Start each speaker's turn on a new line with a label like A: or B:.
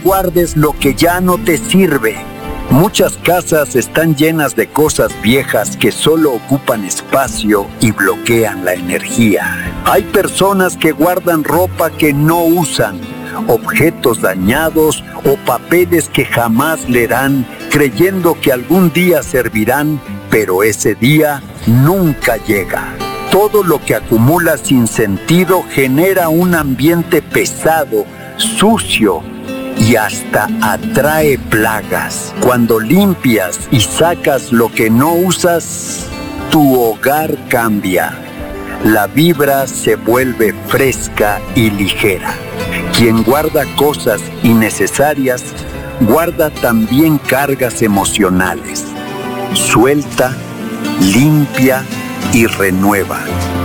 A: guardes lo que ya no te sirve. Muchas casas están llenas de cosas viejas que solo ocupan espacio y bloquean la energía. Hay personas que guardan ropa que no usan, objetos dañados o papeles que jamás leerán, creyendo que algún día servirán, pero ese día nunca llega. Todo lo que acumula sin sentido genera un ambiente pesado, sucio y hasta atrae plagas. Cuando limpias y sacas lo que no usas, tu hogar cambia. La vibra se vuelve fresca y ligera. Quien guarda cosas innecesarias, guarda también cargas emocionales. Suelta, limpia y renueva.